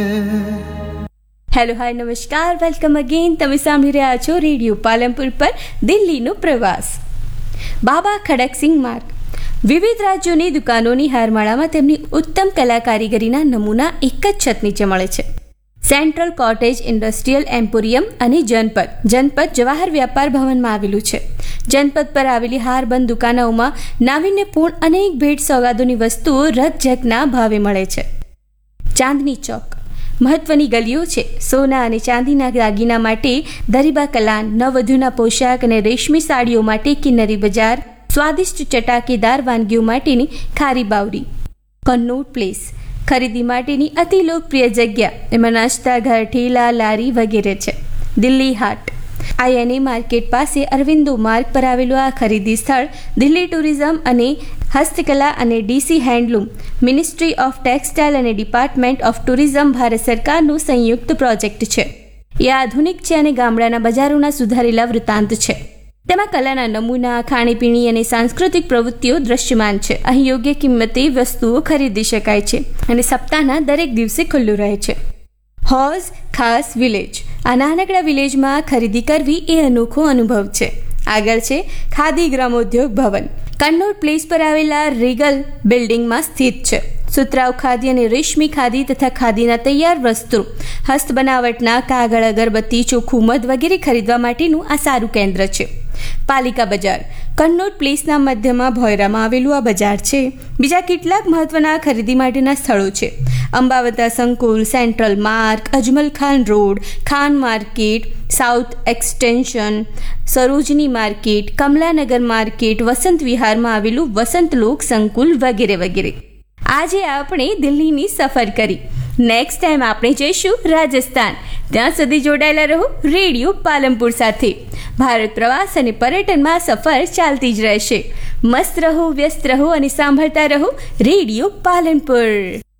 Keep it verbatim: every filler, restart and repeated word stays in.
Hello hi નમસ્કાર, welcome again. તમે સાંભળી રહ્યા છો રેડિયો પાલનપુર પર દિલ્હીનો પ્રવાસ. બાબા ખડકસિંહ માર્ગ. વિવિધ રાજ્યોની દુકાનોની હારમાળામાં તેમની ઉત્તમ કલા કારીગરીના નમૂના એક જ છત નીચે મળે છે. સેન્ટ્રલ કોટેજ ઇન્ડસ્ટ્રીયલ એમ્પોરિયમ અને જનપદ જનપદ જવાહર વ્યાપાર ભવનમાં આવેલું છે. જનપદ પર આવેલી હારબંધ દુકાનોમાં નાવીન્યપૂર્ણ અનેક ભેટ સોગાદોની વસ્તુઓ રકઝકના ભાવે મળે છે. ચાંદની ચોક મહત્વની ગલીઓ છે. સોના અને ચાંદીના દાગીના માટે દરીબા કલાન, નવવધુના પોશાક અને રેશમી સાડીઓ માટે કિન્નરી બજાર, સ્વાદિષ્ટ ચટાકેદાર વાનગીઓ માટેની ખારી બાવરી. કન્નોડ પ્લેસ ખરીદી માટેની અતિ લોકપ્રિય જગ્યા. એમાં નાસ્તા ઘર, ઠેલા, લારી વગેરે છે. દિલ્હી હાટ આઈએનએ માર્કેટ પાસે અરવિંદો માર્ગ પર આવેલું આ ખરીદી સ્થળ દિલ્હી ટુરિઝમ અને હસ્તકલા અને DC handloom, ministry of textile અને ડિપાર્ટમેન્ટ ઓફ ટુરિઝમ ભારત સરકારનું સંયુક્ત પ્રોજેક્ટ છે. એ આધુનિક છે અને ગામડાના બજારોના સુધારેલા વૃત્તાંત છે. તેમાં કલાના નમૂના, ખાણીપીણી અને સાંસ્કૃતિક પ્રવૃત્તિઓ દ્રશ્યમાન છે. અહીં યોગ્ય કિંમતે વસ્તુઓ ખરીદી શકાય છે અને સપ્તાહના દરેક દિવસે ખુલ્લું રહે છે. હોઝ ખાસ વિલેજ આ નાનકડા વિલેજમાં ખરીદી કરવી એ અનોખો અનુભવ છે. આગળ છે ખાદી ગ્રામોદ્યોગ ભવન. કન્નોડ પ્લેસ પર આવેલા રીગલ બિલ્ડિંગમાં સ્થિત છે. સુતરાઉ ખાદી અને રેશમી ખાદી તથા ખાદીના તૈયાર વસ્ત્રો, હસ્ત બનાવટના કાગળ, અગરબત્તી, ચોખ્ખું મધ વગેરે ખરીદવા માટેનું આ સારું કેન્દ્ર છે. પાલિકા બજાર કન્નોડ પ્લેસના મધ્યમાં ભોયરામાં આવેલું આ બજાર છે. બીજા કેટલાક મહત્વના ખરીદી માટેના સ્થળો છે. અંબાવતા સંકુલ, સેન્ટ્રલ માર્ગ, Ajmal Khan road, Khan market, south extension, સરોજની માર્કેટ, કમલાનગર માર્કેટ, વસંત વિહારમાં આવેલું વસંત લોક સંકુલ વગેરે વગેરે. આજે આપણે દિલ્હીની સફર કરી. નેક્સ્ટ ટાઈમ આપણે જઈશું રાજસ્થાન. ત્યાં સુધી જોડાયેલા રહો રેડિયો પાલનપુર સાથે. ભારત પ્રવાસ અને પર્યટનમાં સફર ચાલતી જ રહેશે. મસ્ત રહો, વ્યસ્ત રહો અને સાંભળતા રહો રેડિયો પાલનપુર.